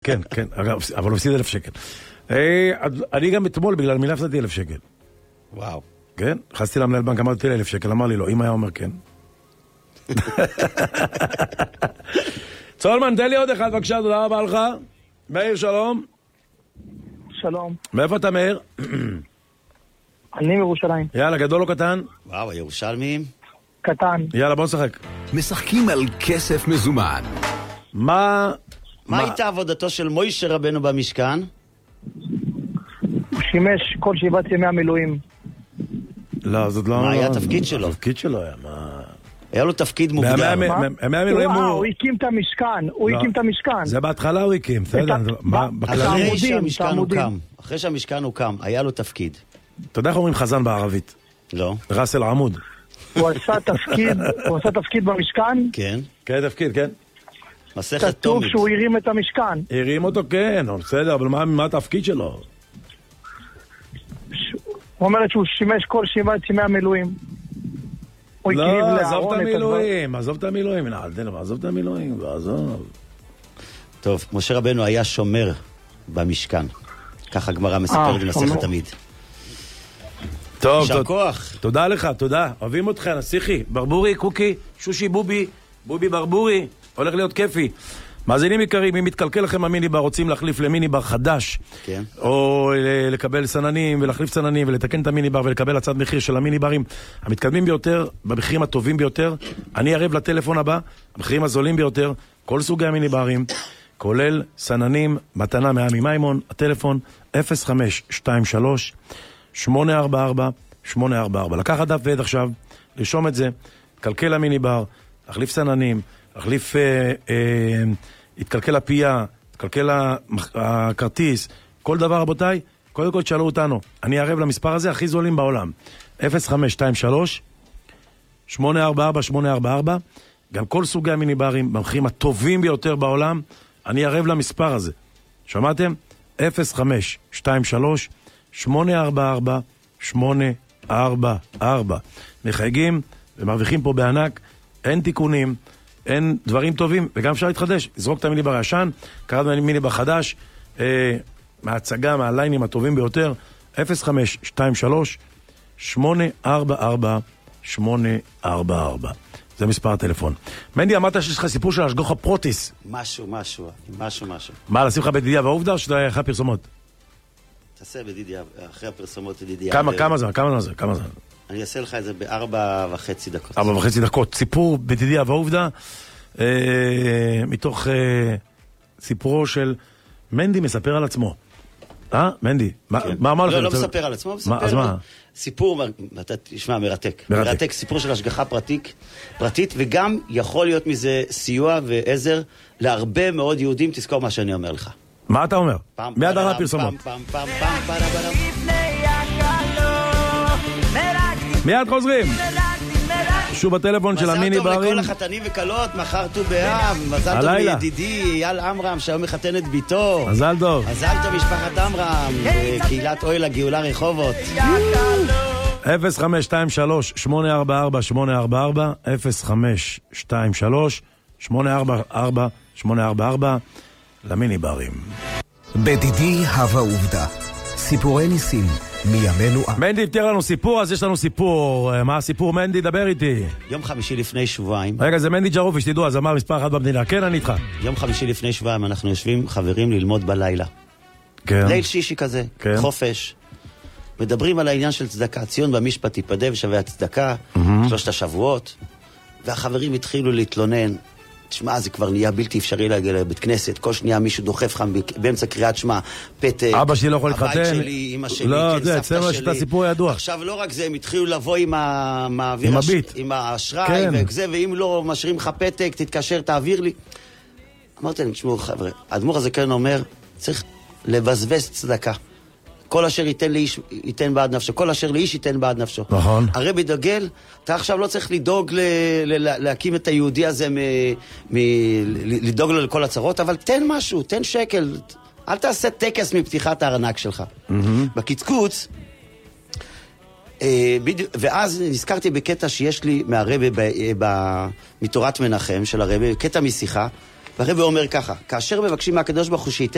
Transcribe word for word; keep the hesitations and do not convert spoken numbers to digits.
כן, כן, אבל הוא הפסיד אלף שקל. אני גם אתמול בגלל מילה הפסדתי אלף שקל. וואו. כן? חסתי למנהל בנק, אמרתי לי אלף שקל, אמר לי לא, אם היה אומר כן. צולמן, תן לי עוד אחד, בבקשה, תודה רבה לך. מאיר, שלום. שלום. מאיפה אתה, מאיר? אני מירושלים. יאללה, גדול או קטן? וואו, ירושלמים. קטן. יאללה, בוא נשחק. משחקים על כסף מזומן. מה... מה הייתה עבודתו של מוישה רבנו במשכן? הוא שימש כל שבעת ימי המילואים. לא, זאת לא... מה היה התפקיד שלו? התפקיד שלו היה, מה... היה לו תפקיד מוגדר. ימי המילואים הוא... הוא הקים את המשכן, הוא הקים את המשכן. זה בהתחלה הוא הקים, בסדר? אחרי שהמשכן הוקם, אחרי שהמשכן הוקם, היה לו תפקיד. אתה יודע איך אומרים חזן בערבית? לא. רסל עמוד. הוא עשה תפקיד, הוא עשה תפקיד במשכן? כן. כן, תפקיד, כן. מסכת תומית. כתוב שהוא הרים את המשכן. הרים אותו, כן, בסדר, אבל מה התפקיד שלו? הוא אומרת שהוא שימש כל שבעת ימי המילואים. לא, עזוב את המילואים, עזוב את המילואים, עזוב את המילואים, עזוב. טוב, משה רבנו היה שומר במשכן. ככה הגמרא מספרת במסכת תמיד. טוב, יישר כוח. תודה לך, תודה. אוהבים אותך, נסיכי. ברבורי, קוקי, שושי, בובי, בובי ברבורי. הולך להיות כיפי. מאזינים יקרים, אם מתקלקל לכם המיניבר, רוצים להחליף למיניבר חדש, כן. או לקבל סננים ולהחליף סננים ולתקן את המיניבר ולקבל הצעת מחיר של המיניברים המתקדמים ביותר, במחירים הטובים ביותר, אני ערב לטלפון הבא, המחירים הזולים ביותר, כל סוגי המיניברים, כולל סננים, מתנה מעמי מימון, הטלפון אפס חמש שתיים שלוש שמונה ארבע ארבע שמונה ארבע ארבע. לקחת דף ועד עכשיו, לרשום את זה, תקלקל המיניבר, להחליף סננים, להחליף, אה, אה, התקלקל הפייה, התקלקל הכרטיס, כל דבר רבותיי, קודם כל תשאלו אותנו, אני ערב למספר הזה הכי זולים בעולם, אפס חמש שתיים שלוש שמונה ארבע ארבע שמונה ארבע ארבע, גם כל סוגי המיניברים, במחירים הטובים ביותר בעולם, אני ערב למספר הזה, שמעתם? אפס חמש שתיים שלוש שמונה ארבע ארבע שמונה ארבע ארבע, מחייגים ומרוויחים פה בענק, אין תיקונים, אין דברים טובים, וגם אפשר להתחדש, לזרוק את המיניבר הישן, קראנו מיניבר חדש, אה, מההצגה, מהליינים הטובים ביותר, אפס חמש שתיים שלוש שמונה ארבע ארבע שמונה ארבע ארבע. זה מספר הטלפון. מנדי, אמרת שיש לך סיפור של השגחה פרוטיס. משהו, משהו, משהו, משהו. מה, לשים לך בדידיה והעובדה, או שאתה אחרי הפרסומות? תעשה בדידיה, אחרי הפרסומות בדידיה. כמה, כמה זמן, כמה זמן, כמה זמן? אני אעשה לך את זה בארבע וחצי דקות. ארבע וחצי דקות. סיפור בדידיה והעובדה, אה, מתוך אה, סיפורו של מנדי מספר על עצמו. אה? מנדי, מה, כן. מה אמר לך? לא, לא מספר על עצמו, מספר. מה, אז מה? סיפור, אתה תשמע, מרתק. מרתק. מרתק, סיפור של השגחה פרטית, פרטית, וגם יכול להיות מזה סיוע ועזר להרבה מאוד יהודים, תזכור מה שאני אומר לך. מה אתה אומר? פעם, מיד פעם, הרע פרסומות. פעם, פעם, פעם, פעם, פעם, מיד חוזרים. שוב בטלפון של המיני מזל טוב ברים. לכל החתנים וקלות, מחר ט"ו באב. מזל טוב לידידי אייל עמרם שהיום מחתן את ביתו. מזל טוב. מזל טוב משפחת עמרם בקהילת אוהל הגאולה רחובות. אפס חמש שתיים שלוש שמונה ארבע ארבע שמונה ארבע ארבע אפס חמש שתיים שלוש שמונה ארבע ארבע שמונה ארבע ארבע למיני ברים. בדידי הווה עובדה, סיפורי ניסים מימינו. מנדי הבטיח לנו סיפור, אז יש לנו סיפור. מה הסיפור, מנדי? דבר איתי. יום חמישי לפני שבועיים. רגע, זה מנדי ג'רופי, שתדעו, אז אמר מספר אחד במדינה. כן, אני איתך. יום חמישי לפני שבועיים אנחנו יושבים חברים ללמוד בלילה. כן. ליל שישי כזה, כן. חופש. מדברים על העניין של צדקה. ציון במשפט ייפדה ושווה הצדקה, שלושת השבועות. והחברים התחילו להתלונן. תשמע, זה כבר נהיה בלתי אפשרי להגיע לבית כנסת. כל שנייה מישהו דוחף לך באמצע קריאת שמע, פתק. אבא שלי לא יכול להתחתן. הבית שלי, אמא שלי, לא, כן, זה, סבתא אצלנו שלי. יש את הסיפור הידוע. עכשיו לא רק זה, הם התחילו לבוא עם ה... עם הביט. עם האשראי, כן. וזה, ואם לא משאירים לך פתק, תתקשר, תעביר לי. אמרתי להם, תשמעו, חבר'ה, האדמו"ר הזה כן אומר, צריך לבזבז צדקה. כל אשר ייתן לאיש, ייתן בעד נפשו. כל אשר לאיש ייתן בעד נפשו. נכון. הרבי דגל, אתה עכשיו לא צריך לדאוג ל, ל, להקים את היהודי הזה, מ, מ, לדאוג לו לכל הצרות, אבל תן משהו, תן שקל. אל תעשה טקס מפתיחת הארנק שלך. Mm-hmm. בקצקוץ, אה, בדיוק, ואז נזכרתי בקטע שיש לי מהרבי ב, ב, מתורת מנחם של הרבי, קטע משיחה, והרבי אומר ככה, כאשר מבקשים מהקדוש ברוך הוא שייתן